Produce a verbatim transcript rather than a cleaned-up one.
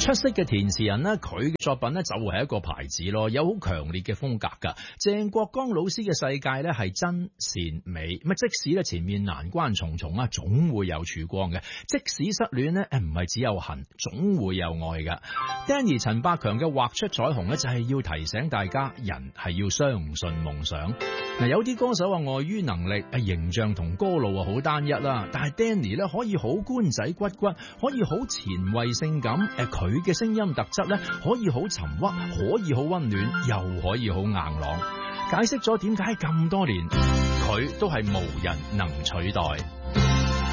出色嘅填詞人呢，佢嘅作品呢就係一個牌子咯，有好強烈嘅風格噶。鄭國江老師嘅世界呢係真善美，咁即使咧前面難關重重啊，總會有曙光嘅。即使失戀呢，誒唔係只有恨，總會有愛噶。Danny 陳百強嘅畫出彩虹呢，就係要提醒大家，人係要相信夢想。嗱，有啲歌手話礙於能力，誒形象同歌路啊好單一啦，但係 Danny 咧可以好官仔骨骨，可以好前衛性感，誒佢嘅聲音特質咧可以好沉鬱，可以好溫暖，又可以好硬朗，解釋咗點解咁多年佢都係無人能取代。